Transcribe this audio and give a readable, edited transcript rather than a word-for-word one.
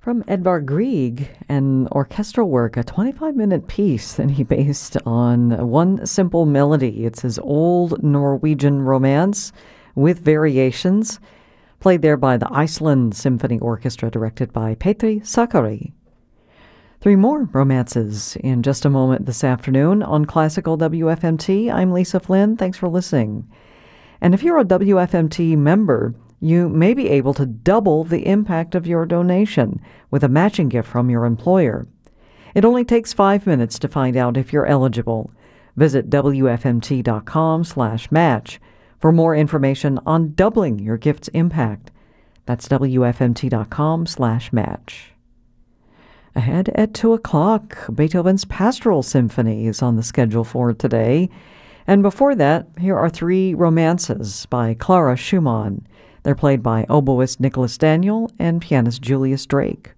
From Edvard Grieg, an orchestral work, a 25-minute piece that he based on one simple melody. It's his old Norwegian romance with variations, played there by the Iceland Symphony Orchestra, directed by Petri Sakari. Three more romances in just a moment this afternoon on Classical WFMT. I'm Lisa Flynn. Thanks for listening. And if you're a WFMT member, you may be able to double the impact of your donation with a matching gift from your employer. It only takes 5 minutes to find out if you're eligible. Visit WFMT.com/match for more information on doubling your gift's impact. That's WFMT.com/match. Ahead at 2 o'clock, Beethoven's Pastoral Symphony is on the schedule for today. And before that, here are three romances by Clara Schumann. They're played by oboist Nicholas Daniel and pianist Julius Drake.